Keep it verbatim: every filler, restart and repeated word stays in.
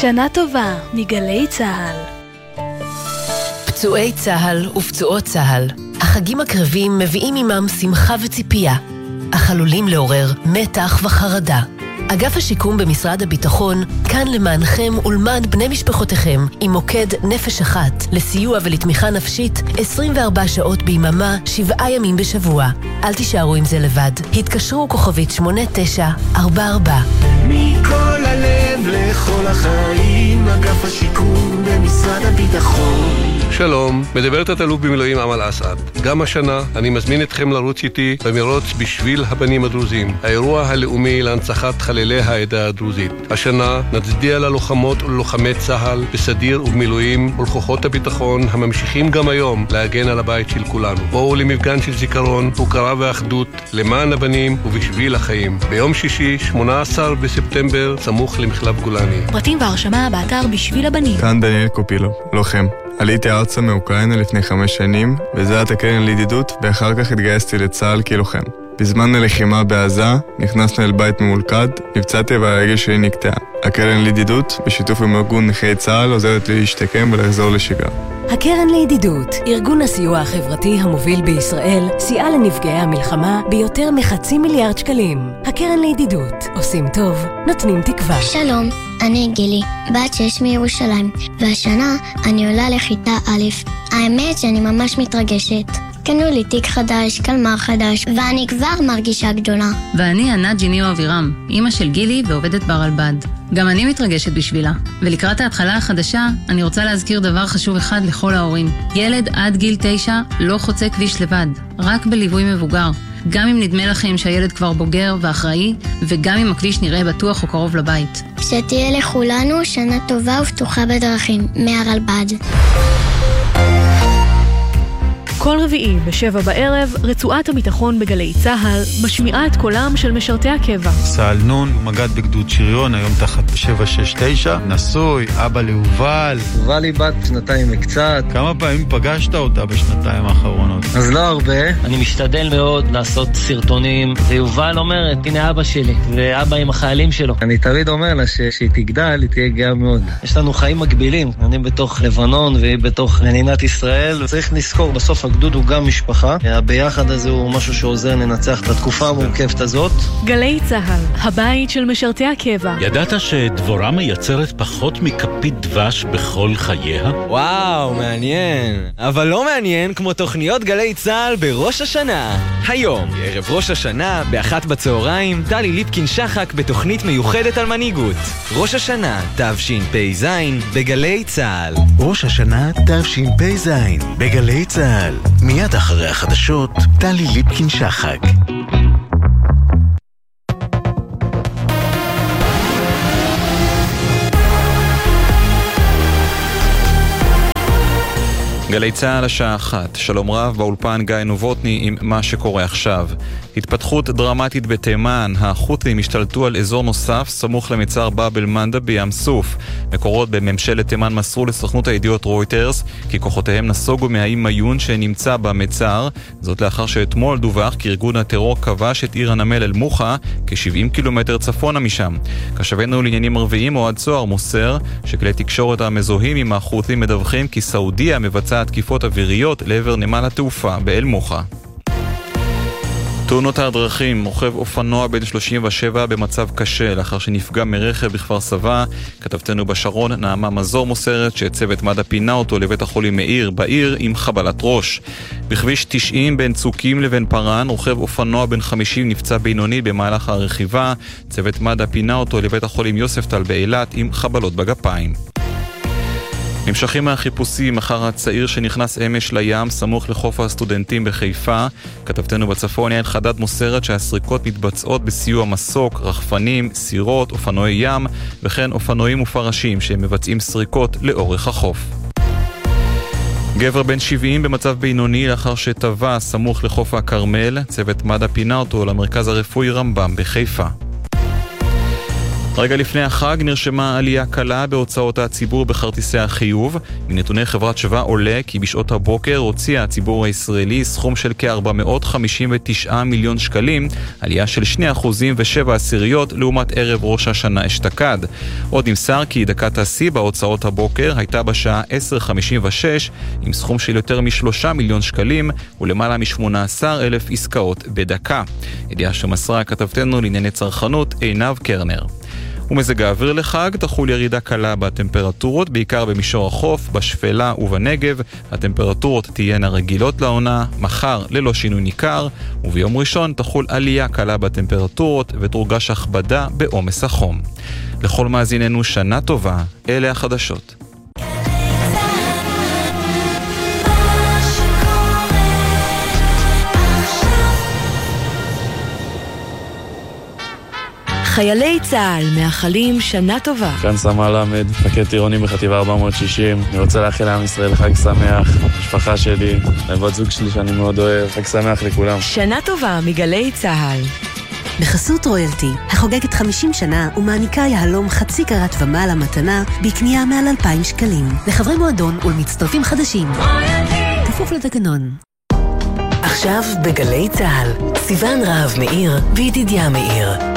שנה טובה מגלי צהל. פצועי צהל ופצועות צהל, החגים הקרבים מביאים עמם שמחה וציפייה, אך עלולים לעורר מתח וחרדה. אגף השיקום במשרד הביטחון כאן למענכם ולמען בני משפחותיכם עם מוקד נפש אחת לסיוע ולתמיכה נפשית עשרים וארבע שעות ביממה, שבעה ימים בשבוע. אל תישארו עם זה לבד. התקשרו כוכבית שמונה תשע ארבע ארבע. מכל הלב לכל החיים, אגף השיקום במשרד הביטחון. שלום, מדברת התלוף במילואים אמל אסעד. גם השנה אני מזמין אתכם לרוץ איתי במרוץ בשביל הבנים הדרוזים, האירוע הלאומי להנצחת חללי העדה הדרוזית. השנה נצדיע ללוחמות וללוחמי צהל בסדיר ובמילואים ולכוחות הביטחון הממשיכים גם היום להגן על הבית של כולנו. בואו למפגן של זיכרון, הוקרה ואחדות למען הבנים ובשביל החיים. ביום שישי, שמונה עשר בספטמבר, סמוך למחלף גולני. פרטים והרשמה באתר בשביל הבנים. כאן דניאל קופילו, לוחם. עליתי ארצה מאוקראינה לפני חמש שנים, בזירת הקרן לידידות, ואחר כך התגייסתי לצה"ל כלוחם. בזמן הלחימה בעזה, נכנסנו אל בית ממולכד, נפצעתי והרגל שלי נקטעה. הקרן לידידות, בשיתוף עם ארגון נכי צה"ל, עוזרת לי להשתקם ולחזור לשגרה. הקרן לידידות, ארגון הסיוע החברתי המוביל בישראל, סייע לנפגעי המלחמה ביותר מחצי מיליארד שקלים. הקרן לידידות, עושים טוב, נותנים תקווה. שלום, אני גילי, בת שש מירושלים, והשנה אני עולה לכיתה א'. האמת שאני ממש מתרגשת. קנו לי תיק חדש, קלמר חדש, ואני כבר מרגישה גדולה. ואני ענת ג'יניו אבירם, אמא של גילי ועובדת ברלב"ד. גם אני מתרגשת בשבילה. ולקראת ההתחלה החדשה, אני רוצה להזכיר דבר חשוב אחד לכל ההורים. ילד עד גיל תשע לא חוצה כביש לבד, רק בליווי מבוגר. גם אם נדמה לכם שהילד כבר בוגר ואחראי, וגם אם הכביש נראה בטוח או קרוב לבית. שתהיה לכולנו שנה טובה ופתוחה בדרכים, מהרלב"ד. כל רביעי בשבע בערב, רצועת הביטחון בגלי צהל משמיעה את קולם של משרתי הקבע. סהל נון, מגד בגדוד שריון, היום תחת שבע שש תשע, נשוי, אבא ליובל. יובל היא בת שנתיים וקצת. כמה פעמים פגשת אותה בשנתיים האחרונות? אז לא הרבה. אני משתדל מאוד לעשות סרטונים, ויובל אומרת, הנה אבא שלי, ואבא עם החיילים שלו. אני תמיד אומר לה שהיא תגדל, היא תהיה גאה מאוד. יש לנו חיים מקבילים, אני בתוך לבנון והיא בתוך מדינת ישראל, צריך לזכור בסוף הגדוד הוא גם משפחה. הביחד הזה הוא משהו שעוזר לנצח את התקופה המורכבת הזאת. גלי צהל, הבית של משרתי הקבע. ידעת שדבורה מייצרת פחות מכפית דבש בכל חייה? וואו, מעניין. אבל לא מעניין כמו תוכניות גלי צהל בראש השנה. היום, ערב ראש השנה, באחת בצהריים, טלי ליפקין שחק בתוכנית מיוחדת על מנהיגות. ראש השנה, תשפ"ז, בגלי צהל. ראש השנה, תשפ"ז, בגלי צהל. מיד אחרי החדשות, טלי ליפקין שחק. גלי צהל השעה אחת, שלום רב, באולפן גיא נובוטני עם מה שקורה עכשיו. התפתחות דרמטית בתימן, החות'ים השתלטו על אזור נוסף סמוך למצר באב אל מנדב בים סוף. מקורות בממשלת תימן מסרו לסוכנות הידיעות רויטרס כי כוחותיהם נסוגו מהאיים מיון שנמצא במצר, זאת לאחר שאתמול דווח כי ארגון הטרור כבש את עיר הנמל אל מוחה כ-שבעים קילומטר צפונה משם. כשבנו לעניינים ערביים אוהד צוהר מוסר שכלי תקשורת המזוהים עם החות'ים מדווחים כי סעודיה מבצעה תקיפות אוויריות לעבר נמל התעופה באל מוחה. תאונות הדרכים, רוכב אופנוע בן שלושים ושבע במצב קשה לאחר שנפגע מרכב בכפר סבא. כתבתנו בשרון נעמה מזור מוסרת שצוות מד"א פינה אותו לבית החולים מאיר בעיר עם חבלת ראש. בכביש תשעים בין צוקים לבין פרן, רוכב אופנוע בן חמישים נפצע בינוני במהלך הרכיבה. צוות מד"א פינה אותו לבית החולים יוספטל באילת עם חבלות בגפיים. נמשכים מהחיפושים אחר הצעיר שנכנס אמש לים סמוך לחוף הסטודנטים בחיפה. כתבתנו בצפון יעל חדד מוסרת שהסריקות מתבצעות בסיוע מסוק, רחפנים, סירות, אופנועי ים וכן אופנועים ופרשים שהם מבצעים סריקות לאורך החוף. גבר בן שבעים במצב בינוני לאחר שטבע סמוך לחוף הכרמל. צוות מד"א פינה אותו למרכז הרפואי רמב"ם בחיפה. רגע לפני החג נרשמה עלייה קלה בהוצאות הציבור בכרטיסי החיוב. מנתוני חברת שווה עולה כי בשעות הבוקר הוציא הציבור הישראלי סכום של כ-ארבע מאות חמישים ותשעה מיליון שקלים, עלייה של שני אחוזים ושבע עשיריות לעומת ערב ראש השנה אשתקד. עוד נמסר כי דקת השיא בהוצאות הבוקר הייתה בשעה עשר חמישים ושש עם סכום של יותר משלושה מיליון שקלים ולמעלה משמונה עשר אלף עסקאות בדקה. ידיעה שמסרה כתבתנו לענייני צרכנות עינב קרנר. ומזג האוויר לחג תחול ירידה קלה בטמפרטורות, בעיקר במישור החוף, בשפלה ובנגב. הטמפרטורות תהיינה רגילות לעונה, מחר ללא שינוי ניכר, וביום ראשון תחול עלייה קלה בטמפרטורות ותורגש הכבדה בעומס החום. לכל מאזיננו שנה טובה, אלה החדשות. חיילי צה"ל מאחלים שנה טובה. כאן סמל למד, מפקד טירוני בחטיבה ארבע מאות שישים. אני רוצה לאחל לעם ישראל חג שמח, משפחה שלי, לבת זוג שלי שאני מאוד אוהב. חג שמח לכולם. שנה טובה מגלי צה"ל. בחסות רויאלטי, החוגגת חמישים שנה ומעניקה יהלום חצי קרת ומעלה מתנה בקנייה מעל אלפיים שקלים. לחברי מועדון ולמצטרפים חדשים. כפוף לתקנון. עכשיו בגלי צה"ל, סיוון רהב מאיר וידידיה מאיר.